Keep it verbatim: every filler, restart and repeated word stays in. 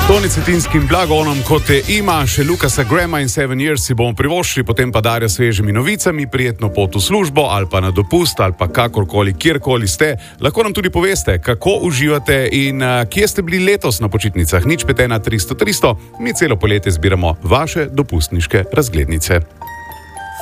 Toni Cetinskim blagonom, kot je ima še Lukasa Grama in Seven Years, si bomo privoščili, potem pa Darja svežimi novicami, prijetno pot v službo ali pa na dopust ali pa kakorkoli, kjerkoli ste. Lahko nam tudi poveste, kako uživate in uh, kje ste bili letos na počitnicah. nič pet ena tristo tristo, mi celo poletje zbiramo vaše dopustniške razglednice.